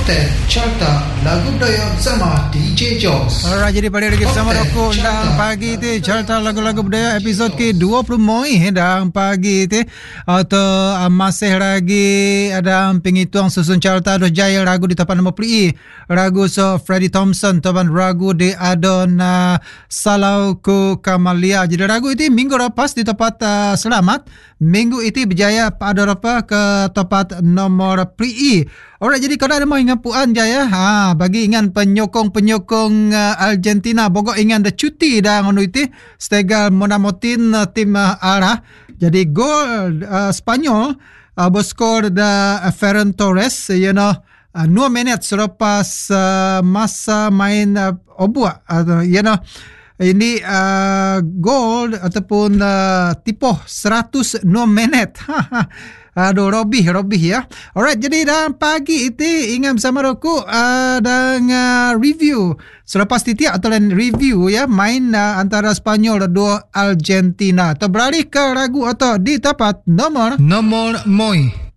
Kapten Carta Lagu Budaya sama DJ Jos. Alright, jadi pada lagi bersama aku dan pagi tu Carta Lagu-Lagu Budaya episod ke-20 Moi dan pagi tu atau masih lagi ada penghitung susun Carta dah jaya lagu di tapan 50 lagu so Freddie Thompson tapan lagu di Adon Salau Ku Kamalia. Jadi lagu itu minggu lepas di tempat selamat, minggu itu berjaya pada apa ke tempat nomor PRI. Alright, jadi kalau ada mau ingat puan jaya, bagi ingat penyokong Argentina, bogok ingat dah cuti dah ngono itu, stegal monamotin tim arah. Jadi gol Spanyol berskor da Ferran Torres, 2 minit selepas masa main obua, ini gol ataupun tipoh 106 minit. Aduh, Robbie ya. Alright, jadi dalam pagi itu ingat bersama aku dan review selepas titik atau review ya main antara Spanyol dan 2 Argentina. Terberalih ke lagu atau di tempat nomor Moi.